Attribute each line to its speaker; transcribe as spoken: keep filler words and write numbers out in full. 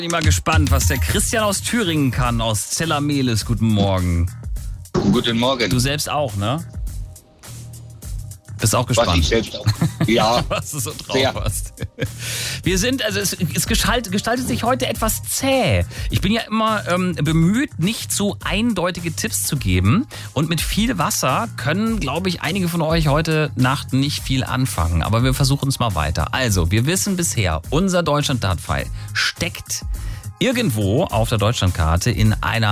Speaker 1: Ich bin mal gespannt, was der Christian aus Thüringen kann, aus Zellamelis. Guten Morgen.
Speaker 2: Guten Morgen.
Speaker 1: Du selbst auch, ne? Bist auch gespannt.
Speaker 2: Was ich selbst auch. Ja.
Speaker 1: Was du so drauf
Speaker 2: Sehr.
Speaker 1: hast. Wir sind, also es, es gestaltet, gestaltet sich heute etwas zäh. Ich bin ja immer ähm, bemüht, nicht so eindeutige Tipps zu geben. Und mit viel Wasser können, glaube ich, einige von euch heute Nacht nicht viel anfangen. Aber wir versuchen es mal weiter. Also, wir wissen bisher, unser Deutschland-Dartpfeil steckt irgendwo auf der Deutschlandkarte in einer